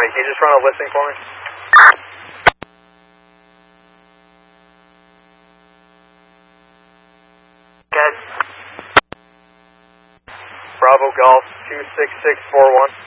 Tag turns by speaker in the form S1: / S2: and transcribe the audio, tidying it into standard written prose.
S1: 20. Can you just run a listing for me?
S2: Good.
S1: Bravo Golf 26641.